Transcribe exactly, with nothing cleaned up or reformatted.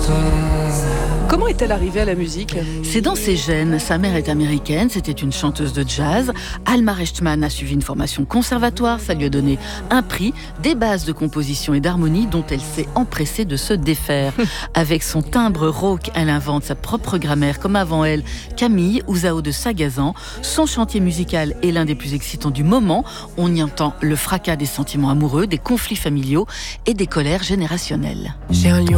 Comment est-elle arrivée à la musique ? C'est dans ses gènes. Sa mère est américaine, c'était une chanteuse de jazz. Alma Rechtman a suivi une formation conservatoire, ça lui a donné un prix, des bases de composition et d'harmonie dont elle s'est empressée de se défaire. Avec son timbre rauque, elle invente sa propre grammaire, comme avant elle, Camille ou Zao de Sagazan. Son chantier musical est l'un des plus excitants du moment. On y entend le fracas des sentiments amoureux, des conflits familiaux et des colères générationnelles. J'ai un lion